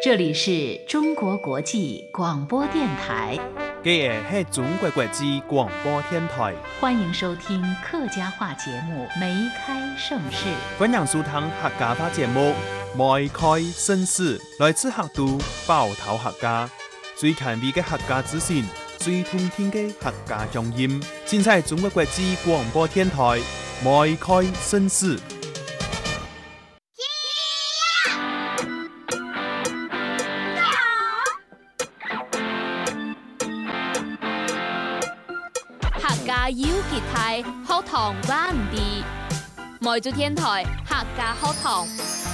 这里是中国国际广播电台。 这是中国国际广播电台， 欢迎收听客家话节目《梅开盛世》。 欢迎收听客家话节目《梅开盛世》，来自客都包头客家，最权威的客家资讯，最通听的客家乡音，尽在中国国际广播電台梅開盛世。 客家要結態學堂灣地，梅州天台客家學堂。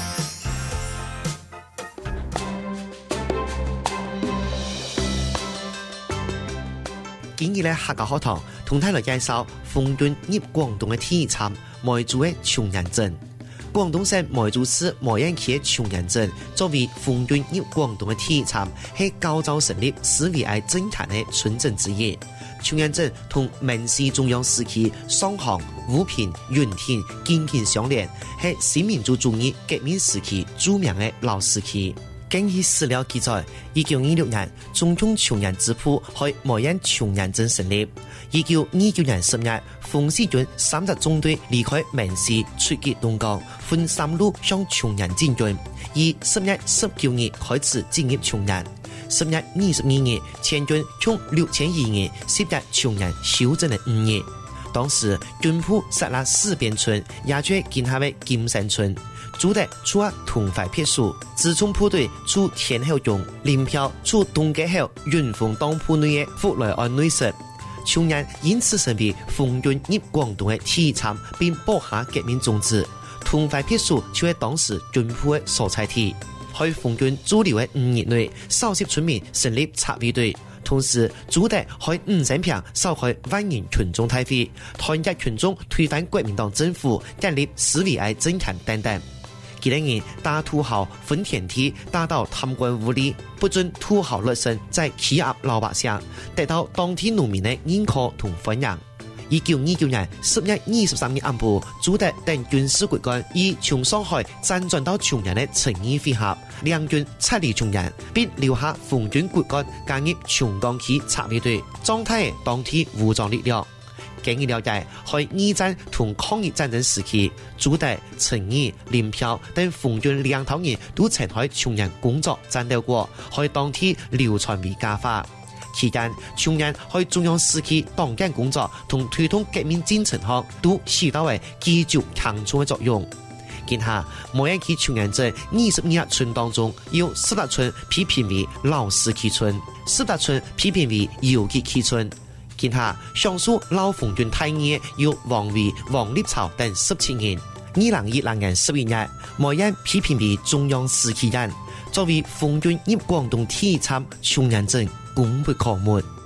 今日咧客家學堂同大家介紹風韻入廣東嘅體產梅州嘅松仁鎮。廣東省梅州市梅縣區嘅松仁鎮作為風韻入廣東嘅體產，係較早成立市委愛政權嘅村鎮之一。松仁鎮同明治中央時期雙巷、武平、雲田緊緊相連，係新民主主義革命時期著名嘅老市區。根據史料記載，1926年，中共松仁支部喺梅縣松仁鎮成立。1929年10月，馮世軍3支中隊離開明市，出擊東江，分3路向松仁進軍。以10月19日開始進入松仁。10月22日，前軍從6200人涉入松仁修整了5日。當時軍部殺了4邊村，也在今下的金山村。主力出同淮撇數，自從部隊出田後中，林飄出東街後雲峰當鋪內的福來安內實。松仁因此成為風韻入廣東的體產，並播下革命種子。同淮撇數就係當時軍部的所在地。喺風韻駐留的5年內，少數村民成立察衛隊，同時主力喺50坪召開萬人群眾大會，團結群眾推翻國民黨政府，建立市委愛政權等等。幾年年大土豪分田地，打倒貪官污吏，不准土豪劣紳在欺壓老百姓，得到當地農民的認可同歡迎。1929年10月23日暗部，朱德等軍事骨幹以從上海輾轉到松仁的誠意會合，兩軍撤離松仁，並留下馮軍骨幹加入松江區察衛隊，壯大當地武裝力量。根據了解，喺二戰同抗日戰爭時期，朱德、陳毅、林飄等馮軍兩頭人都曾喺松仁工作戰鬥過，喺當地流傳為佳話。期間，松仁喺中央時期黨建工作同推動革命進程上都起到為繼續強重嘅作用。今下梅縣區松仁鎮22個村當中，有10村批評為老市區村，10村批評為游擊區村。今下上述老風韻大義有王維、王立潮等17人。2012年11月，梅縣批評為中央時期人，作為風韻入廣東體產松仁鎮公布項目。